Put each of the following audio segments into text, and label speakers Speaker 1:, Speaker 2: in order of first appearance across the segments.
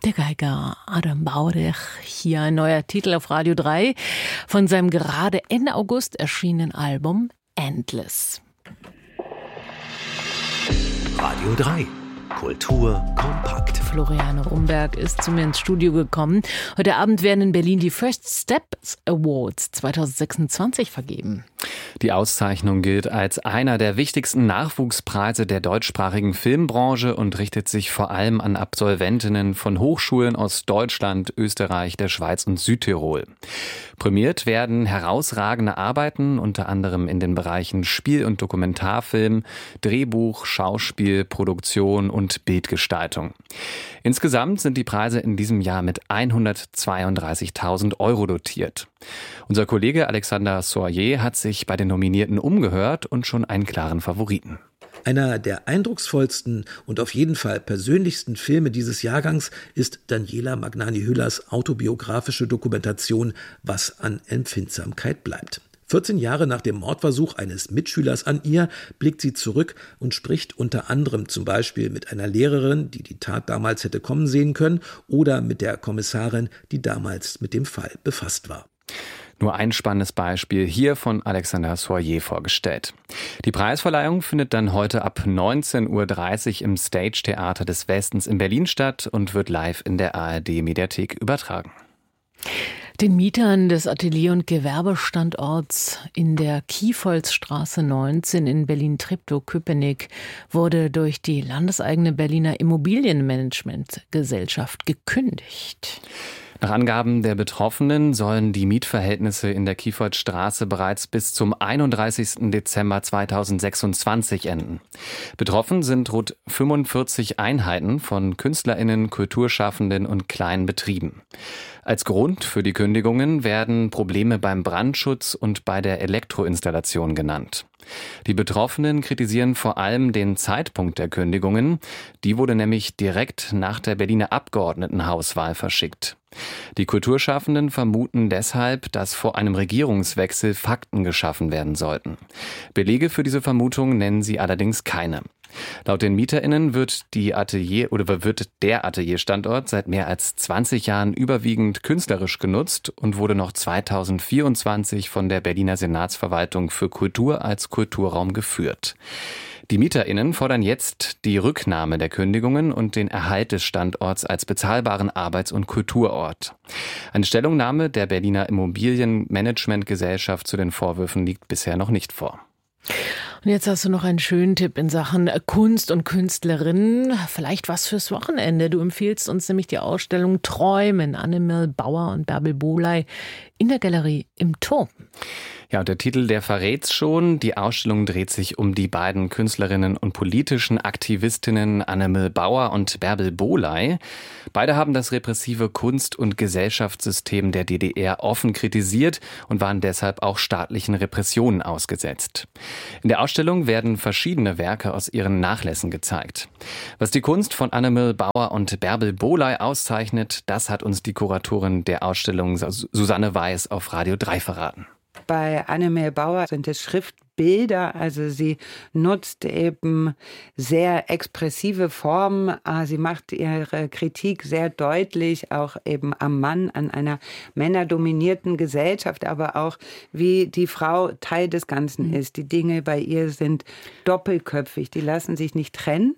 Speaker 1: Der Geiger Adam Baudech, hier ein neuer Titel auf Radio 3 von seinem gerade Ende August erschienenen Album Endless.
Speaker 2: Radio 3 Kultur kompakt.
Speaker 1: Floriane Rumberg ist zu mir ins Studio gekommen. Heute Abend werden in Berlin die First Steps Awards 2026 vergeben.
Speaker 3: Die Auszeichnung gilt als einer der wichtigsten Nachwuchspreise der deutschsprachigen Filmbranche und richtet sich vor allem an Absolventinnen von Hochschulen aus Deutschland, Österreich, der Schweiz und Südtirol. Prämiert werden herausragende Arbeiten, unter anderem in den Bereichen Spiel- und Dokumentarfilm, Drehbuch, Schauspiel, Produktion und Bildgestaltung. Insgesamt sind die Preise in diesem Jahr mit 132.000 Euro dotiert. Unser Kollege Alexander Soyer hat sich bei den Nominierten umgehört und schon einen klaren Favoriten.
Speaker 4: Einer der eindrucksvollsten und auf jeden Fall persönlichsten Filme dieses Jahrgangs ist Daniela Magnani-Hüllers autobiografische Dokumentation »Was an Empfindsamkeit bleibt«. 14 Jahre nach dem Mordversuch eines Mitschülers an ihr blickt sie zurück und spricht unter anderem zum Beispiel mit einer Lehrerin, die die Tat damals hätte kommen sehen können, oder mit der Kommissarin, die damals mit dem Fall befasst war.
Speaker 3: Nur ein spannendes Beispiel hier von Alexander Soyer vorgestellt. Die Preisverleihung findet dann heute ab 19.30 Uhr im Stage Theater des Westens in Berlin statt und wird live in der ARD-Mediathek übertragen.
Speaker 1: Den Mietern des Atelier- und Gewerbestandorts in der Kiefholzstraße 19 in Berlin-Treptow-Köpenick wurde durch die landeseigene Berliner Immobilienmanagementgesellschaft gekündigt.
Speaker 3: Nach Angaben der Betroffenen sollen die Mietverhältnisse in der Kiefholzstraße bereits bis zum 31. Dezember 2026 enden. Betroffen sind rund 45 Einheiten von KünstlerInnen, Kulturschaffenden und kleinen Betrieben. Als Grund für die Kündigungen werden Probleme beim Brandschutz und bei der Elektroinstallation genannt. Die Betroffenen kritisieren vor allem den Zeitpunkt der Kündigungen. Die wurde nämlich direkt nach der Berliner Abgeordnetenhauswahl verschickt. Die Kulturschaffenden vermuten deshalb, dass vor einem Regierungswechsel Fakten geschaffen werden sollten. Belege für diese Vermutung nennen sie allerdings keine. Laut den MieterInnen wird der Atelierstandort seit mehr als 20 Jahren überwiegend künstlerisch genutzt und wurde noch 2024 von der Berliner Senatsverwaltung für Kultur als Kulturraum geführt. Die MieterInnen fordern jetzt die Rücknahme der Kündigungen und den Erhalt des Standorts als bezahlbaren Arbeits- und Kulturort. Eine Stellungnahme der Berliner Immobilienmanagementgesellschaft zu den Vorwürfen liegt bisher noch nicht vor.
Speaker 1: Und jetzt hast du noch einen schönen Tipp in Sachen Kunst und Künstlerinnen. Vielleicht was fürs Wochenende. Du empfiehlst uns nämlich die Ausstellung Träumen, Annemel Bauer und Bärbel Bohley in der Galerie im Turm.
Speaker 3: Ja, und der Titel, der verrät's schon. Die Ausstellung dreht sich um die beiden Künstlerinnen und politischen Aktivistinnen Annemel Bauer und Bärbel Bohley. Beide haben das repressive Kunst- und Gesellschaftssystem der DDR offen kritisiert und waren deshalb auch staatlichen Repressionen ausgesetzt. In der Ausstellung werden verschiedene Werke aus ihren Nachlässen gezeigt. Was die Kunst von Annemel Bauer und Bärbel Bohley auszeichnet, das hat uns die Kuratorin der Ausstellung Susanne Weiß auf Radio 3 verraten.
Speaker 5: Bei Annemel Bauer sind es Schriftbilder, also sie nutzt eben sehr expressive Formen. Sie macht ihre Kritik sehr deutlich, auch eben am Mann, an einer männerdominierten Gesellschaft, aber auch wie die Frau Teil des Ganzen ist. Die Dinge bei ihr sind doppelköpfig, die lassen sich nicht trennen.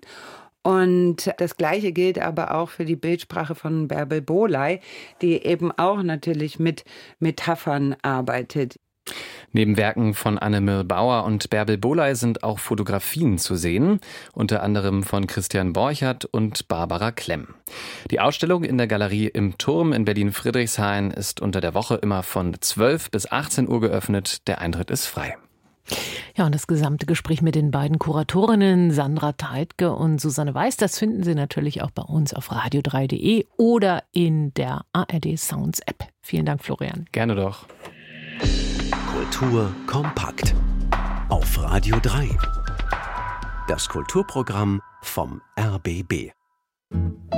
Speaker 5: Und das Gleiche gilt aber auch für die Bildsprache von Bärbel Bohley, die eben auch natürlich mit Metaphern arbeitet.
Speaker 3: Neben Werken von Annemel Bauer und Bärbel Bohley sind auch Fotografien zu sehen, unter anderem von Christian Borchert und Barbara Klemm. Die Ausstellung in der Galerie im Turm in Berlin-Friedrichshain ist unter der Woche immer von 12 bis 18 Uhr geöffnet. Der Eintritt ist frei.
Speaker 1: Ja, und das gesamte Gespräch mit den beiden Kuratorinnen Sandra Teitke und Susanne Weiß, das finden Sie natürlich auch bei uns auf radio3.de oder in der ARD Sounds App. Vielen Dank, Florian.
Speaker 3: Gerne doch.
Speaker 2: Kultur kompakt. Auf Radio 3. Das Kulturprogramm vom RBB.